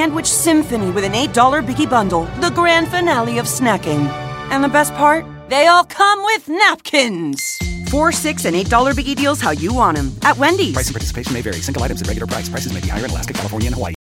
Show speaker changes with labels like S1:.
S1: sandwich symphony with an $8 Biggie Bundle. The grand finale of snacking. And the best part? They all come with napkins. 4, $6, and $8 Biggie deals how you want them. At Wendy's.
S2: Price and participation may vary. Single items at regular price. Prices may be higher in Alaska, California, and Hawaii.